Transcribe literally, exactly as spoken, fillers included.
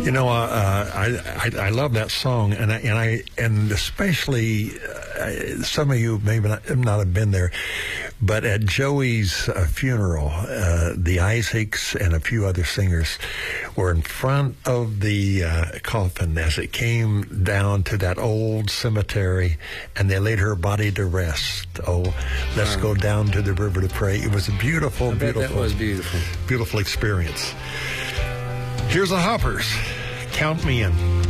You know, uh, I, I I love that song, and I, and I and especially uh, some of you may not, not have been there, but at Joey's uh, funeral, uh, the Isaacs and a few other singers were in front of the uh, coffin as it came down to that old cemetery, and they laid her body to rest. Oh, let's Wow. go down to the river to pray. It was a beautiful, I bet beautiful, that was beautiful. beautiful experience. Here's the Hoppers. Count me in.